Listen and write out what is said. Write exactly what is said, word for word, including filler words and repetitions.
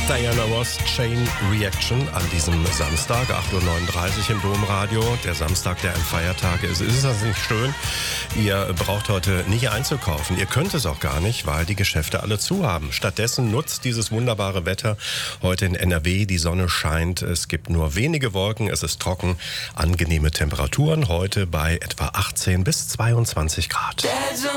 Diana Ross, Chain Reaction an diesem Samstag, acht Uhr neununddreißig im Domradio. Der Samstag, der ein Feiertag ist. Ist das nicht schön? Ihr braucht heute nicht einzukaufen. Ihr könnt es auch gar nicht, weil die Geschäfte alle zu haben. Stattdessen nutzt dieses wunderbare Wetter heute in N R W. Die Sonne scheint. Es gibt nur wenige Wolken. Es ist trocken. Angenehme Temperaturen heute bei etwa achtzehn bis zweiundzwanzig Grad.